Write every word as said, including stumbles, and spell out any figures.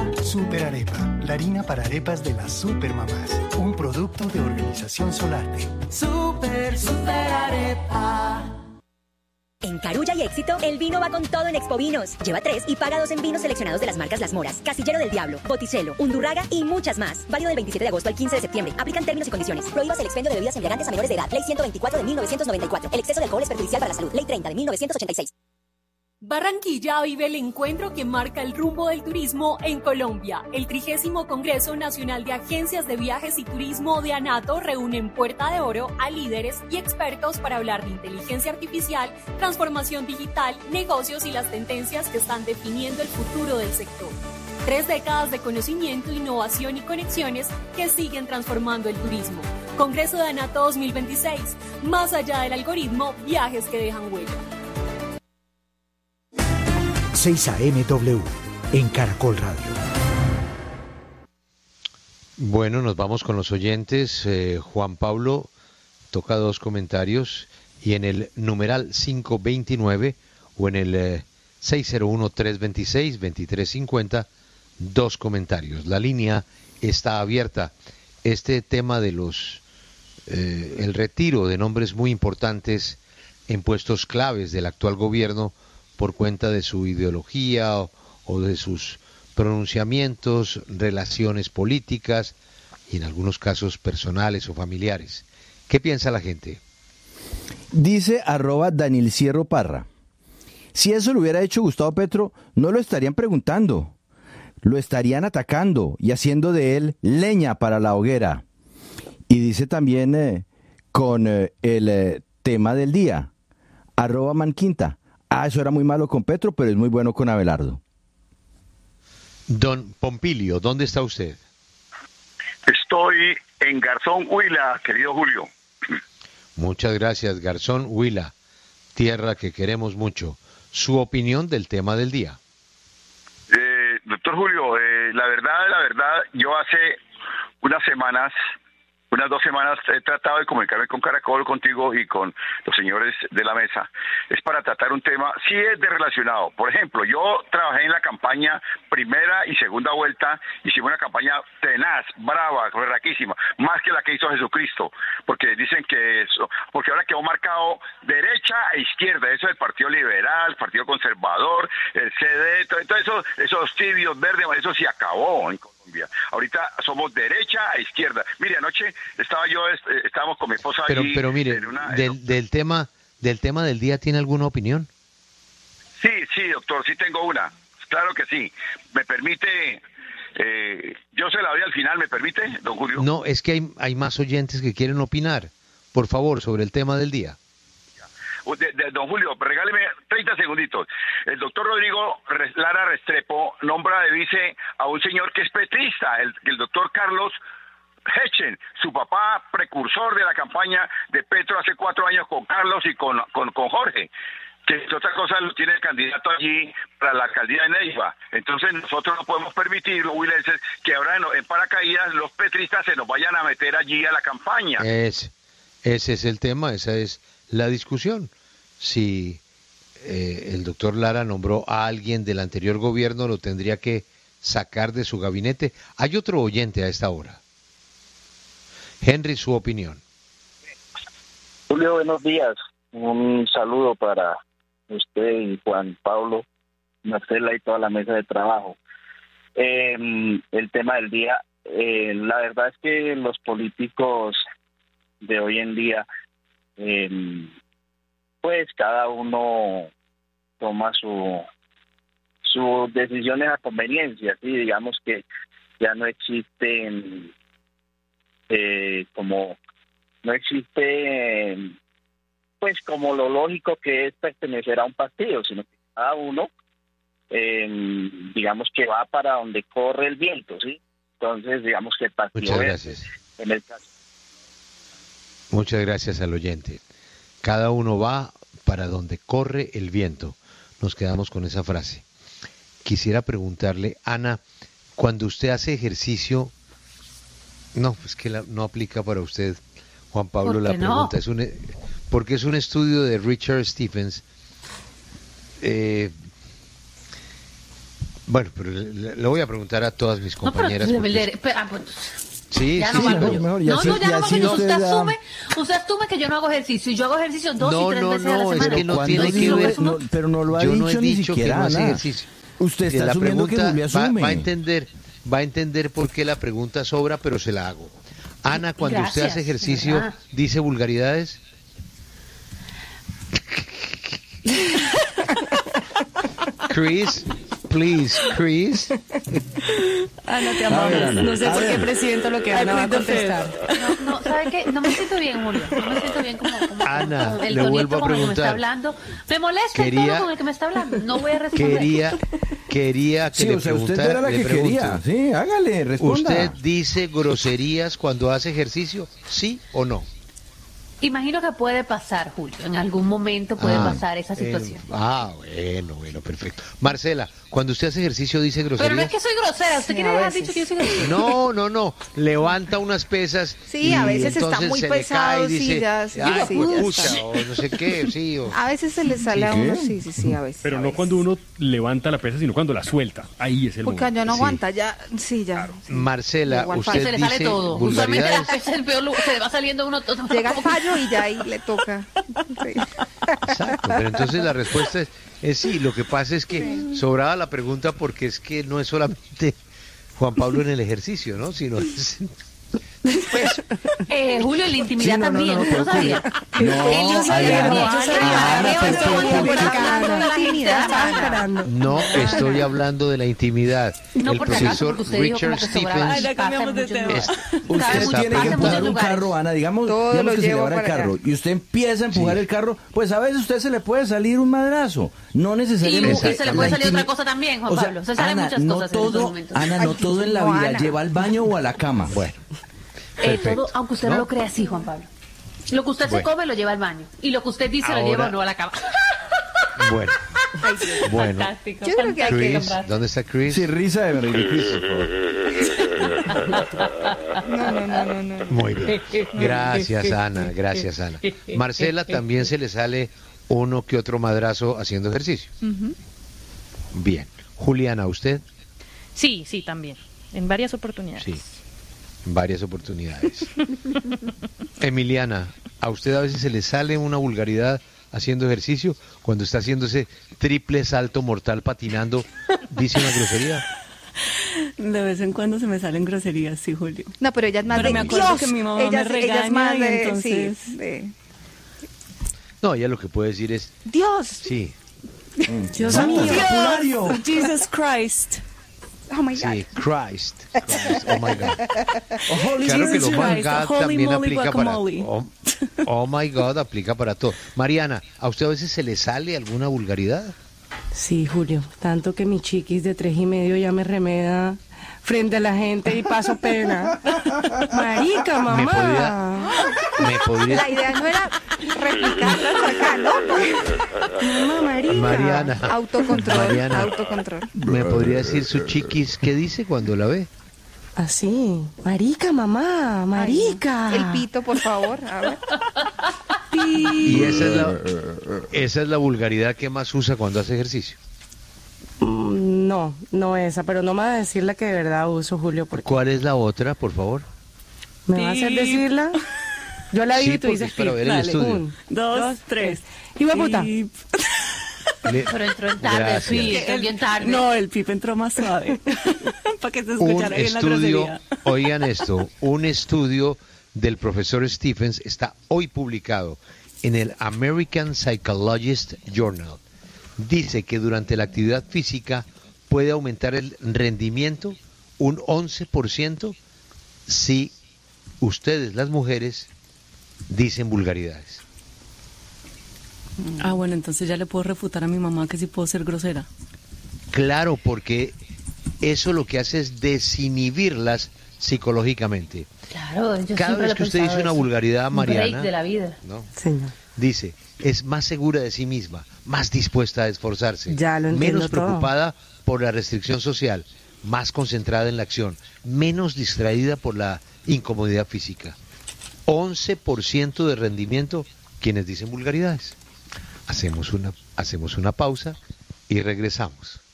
Super Arepa, la harina para arepas de las supermamás. Un producto de Organización Solarte. Super, super arepa. En Carulla y Éxito, el vino va con todo en Expovinos. Lleva tres y paga dos en vinos seleccionados de las marcas Las Moras, Casillero del Diablo, Botticelo, Undurraga y muchas más. Válido del veintisiete de agosto al quince de septiembre. Aplican términos y condiciones. Prohíbas el expendio de bebidas embriagantes a menores de edad. Ley ciento veinticuatro de mil novecientos noventa y cuatro. El exceso de alcohol es perjudicial para la salud. Ley treinta de mil novecientos ochenta y seis. Barranquilla vive el encuentro que marca el rumbo del turismo en Colombia. El trigésimo Congreso Nacional de Agencias de Viajes y Turismo de ANATO reúne en Puerta de Oro a líderes y expertos para hablar de inteligencia artificial, transformación digital, negocios y las tendencias que están definiendo el futuro del sector. Tres décadas de conocimiento, innovación y conexiones que siguen transformando el turismo. Congreso de ANATO dos mil veintiséis. Más allá del algoritmo, viajes que dejan huella. seis A M W en Caracol Radio. Bueno, nos vamos con los oyentes. Eh, Juan Pablo toca dos comentarios y en el numeral quinientos veintinueve o en el eh, seis cero uno, tres dos seis, dos tres cinco cero, dos comentarios. La línea está abierta. Este tema de los eh, el retiro de nombres muy importantes en puestos claves del actual gobierno por cuenta de su ideología o, o de sus pronunciamientos, relaciones políticas y en algunos casos personales o familiares. ¿Qué piensa la gente? Dice arroba Daniel Cierro Parra. Si eso lo hubiera hecho Gustavo Petro, no lo estarían preguntando. Lo estarían atacando y haciendo de él leña para la hoguera. Y dice también eh, con eh, el eh, tema del día, arroba Manquinta. Ah, eso era muy malo con Petro, pero es muy bueno con Abelardo. Don Pompilio, ¿dónde está usted? Estoy en Garzón, Huila, querido Julio. Muchas gracias, Garzón, Huila, tierra que queremos mucho. Su opinión del tema del día. Eh, doctor Julio, eh, la verdad, la verdad, yo hace unas semanas... Unas dos semanas he tratado de comunicarme con Caracol, contigo y con los señores de la mesa. Es para tratar un tema, sí es de relacionado. Por ejemplo, yo trabajé en la campaña primera y segunda vuelta, hicimos una campaña tenaz, brava, berraquísima, más que la que hizo Jesucristo, porque dicen que eso, porque ahora quedó marcado derecha e izquierda, eso del Partido Liberal, Partido Conservador, el C D, todo, todo eso, esos tibios verdes, eso se acabó en Colombia. Ahorita somos derecha e izquierda. Mire, anoche estaba yo, estábamos con mi esposa pero, allí. Pero mire, una, del, del tema del tema del día, ¿tiene alguna opinión? Sí, sí, doctor, sí tengo una. Claro que sí. ¿Me permite? Eh, yo se la doy al final, ¿me permite, don Julio? No, es que hay, hay más oyentes que quieren opinar. Por favor, sobre el tema del día. De, de, don Julio, regáleme treinta segunditos. El doctor Rodrigo Lara Restrepo nombra de vice a un señor que es petrista, el, el doctor Carlos Hechen, su papá precursor de la campaña de Petro hace cuatro años con Carlos y con, con, con Jorge, que otra cosa lo tiene el candidato allí para la alcaldía de Neiva. Entonces nosotros no podemos permitir, los huilenses, que ahora en, en paracaídas los petristas se nos vayan a meter allí a la campaña. Es, ese es el tema, esa es la discusión. Si eh, el doctor Lara nombró a alguien del anterior gobierno, lo tendría que sacar de su gabinete. Hay otro oyente a esta hora. Henry, su opinión. Julio, buenos días. Un saludo para usted y Juan Pablo, Marcela y toda la mesa de trabajo. Eh, el tema del día, eh, la verdad es que los políticos de hoy en día, eh, pues cada uno toma su sus decisiones a conveniencia, ¿sí? Digamos que ya no existen eh, como no existe pues como lo lógico que es pertenecer a un partido, sino que cada uno eh, digamos que va para donde corre el viento, ¿sí? Entonces digamos que el partido Muchas gracias. Es, en el caso. Muchas gracias al oyente. Cada uno va para donde corre el viento. Nos quedamos con esa frase. Quisiera preguntarle, Ana, cuando usted hace ejercicio, no, es que la, no aplica para usted, Juan Pablo, la pregunta. No? Es un, porque es un estudio de Richard Stephens. Eh, Bueno, pero le, le voy a preguntar a todas mis compañeras. No, pero, porque... pero, ah, pues, Sí, ya sí, no, sí, valgo no, yo. mejor, no, así- no, ya y no, así porque usted, usted da- asume, usted asume que yo no hago ejercicio. Yo hago ejercicio dos No, y tres no, veces a la no, es semana. que no ¿Cuándo tiene que dijo ver- eso? No, pero no lo ha Yo dicho no he ni dicho que siquiera, no hace Ana. ejercicio. Usted está la asumiendo que pregunta Julio va, asume. va a entender, va a entender por qué la pregunta sobra, pero se la hago. Ana, cuando usted Gracias, hace ejercicio, ¿verdad? ¿dice vulgaridades? Chris, please, Chris. Ana, te A ver, amamos. Ana, No sé a por qué ver. presiento lo que Ana va a contestar. No, no, ¿sabe qué? No me siento bien, Julio. No me siento bien como, como Ana, como el le tonito vuelvo a con el que me está preguntar. hablando. Me molesta el Quería- tono con el que me está hablando. No voy a responder. Quería, quería que Sí, le o sea, usted preguntara, era la le que pregunto, quería. Sí, hágale, responda. ¿usted dice groserías cuando hace ejercicio? ¿Sí o no? Imagino que puede pasar, Julio. En algún momento puede Ah, pasar esa eh, situación. ah, bueno, bueno, perfecto. Marcela, cuando usted hace ejercicio, ¿dice Pero no groserías? es que soy grosera. ¿Usted Sí, quiere a dejar veces. dicho que yo soy grosera? No, no, no. Levanta unas pesas. Sí, y a veces está entonces muy se le pesado, cae y dice, sí, ya, sí, "Ay, sí, pues, ya pucha", está. o no sé qué, sí. O... A veces se le sale a ¿Sí, uno, qué? sí, sí, sí, a veces. Pero a no veces. cuando uno levanta la pesa, sino cuando la suelta. Ahí es el Porque momento. ya no Sí. aguanta, ya, sí, ya. sí. Marcela, Igual usted Que se le sale dice todo. Usualmente la vulgaridades. pesa es el peor lugar. Se le va saliendo uno todo. Llega el fallo y ya ahí le toca. Sí. Exacto, pero entonces la respuesta es, es sí. Lo que pasa es que sobraba la pregunta porque es que no es solamente Juan Pablo en el ejercicio, ¿no? Sino es... Pues, Eh, Julio, en la intimidad Sí, no, no, también. no, ¿Usted pero no sabía? No, Él no sabía. Ana, Yo sabía. Ana, Yo pero- sabía. pero- Por pero- acá, pero- la gente Ana. está- no estoy hablando de la intimidad. No, el por si acaso, profesor porque usted dijo Richard como que sobraba. Stephens Ay, ya cambiamos de tema. es- Usted Sabe está mucho, tiene que pasa en empujar muchos un lugares. carro, Ana, digamos, Todo digamos lo que se llevo le va el para carro allá. y usted empieza a empujar Sí. el carro, pues a veces usted se le puede salir un madrazo, no Y, necesariamente. y se le puede la salir otra intimi- cosa también, Juan O sea, Pablo. Se salen Ana, muchas no cosas en estos todo, momentos. Ana, no Ay, todo en la no, vida Ana. lleva al baño o a la cama. Bueno, Eh, perfecto. todo, aunque usted no. ¿No? lo crea así, Juan Pablo. Lo que usted Bueno. se come lo lleva al baño. Y lo que usted dice lo Ahora- lleva o no a la cama. Bueno, bueno. Fantástico. Yo creo que hay que- Chris, ¿dónde está Chris? Sí, risa de Chris. No, no, no, no, no. Muy bien. Gracias, Ana. Gracias, Ana. Marcela, también se le sale uno que otro madrazo haciendo ejercicio. Bien. Juliana, ¿usted? Sí, sí, también. En varias oportunidades. Sí. Varias oportunidades. Emiliana, ¿a usted a veces se le sale una vulgaridad haciendo ejercicio? Cuando está haciendo ese triple salto mortal patinando, ¿dice una grosería? De vez en cuando se me salen groserías, sí, Julio. No, pero ella es más Pero de me acuerdo Dios. que mi mamá ella, me es- ella es regaña más y de, entonces- sí, de No, ella lo que puede decir es, Dios. sí, Dios Santo mío. escapulario. Jesus Christ. Oh my God. sí, Christ, Christ, oh my God. Holy Claro que Jesus lo my Christ, God holy también moly aplica para... guacamole. Oh, oh my God, aplica para todo. Mariana, ¿a usted a veces se le sale alguna vulgaridad? Sí, Julio. Tanto que mi chiquis de tres y medio ya me remeda frente a la gente y paso pena. Marica, ¿Me mamá. podría, me podría, La idea no era replicarlas acá, ¿no? Mamá, marica. Mariana, Autocontrol, Mariana, autocontrol. ¿me podría decir su chiquis qué dice cuando la ve? Así. Marica, mamá. Marica. El pito, por favor, a ver. Y esa es la, esa es la vulgaridad que más usa cuando hace ejercicio. Mm, No, no esa, pero no me va a decir la que de verdad uso, Julio, porque ¿Cuál es la otra, por favor? me va a hacer decirla. Yo la digo Sí, y tú porque dices es para pip. ver el Dale, estudio. un, dos, tres. Y va puta. Le- Pero entró en tarde, Gracias. sí, entró bien tarde. No, el pip entró más suave. Para que se Un escuchara bien la estudio, grosería. oigan esto, un estudio del profesor Stephens está hoy publicado en el American Psychologist Journal. Dice que durante la actividad física puede aumentar el rendimiento un once por ciento si ustedes, las mujeres, dicen vulgaridades. Ah, bueno, entonces ya le puedo refutar a mi mamá que sí puedo ser grosera. Claro, porque eso lo que hace es desinhibirlas psicológicamente. Claro, yo Cada siempre vez lo he que usted pensado dice una eso. vulgaridad, Un Mariana, break de la vida. ¿no? Señor. Dice, es más segura de sí misma, más dispuesta a esforzarse, Ya lo entiendo menos todo. preocupada por la restricción social, más concentrada en la acción, menos distraída por la incomodidad física. once por ciento de rendimiento quienes dicen vulgaridades. Hacemos una, hacemos una pausa y regresamos.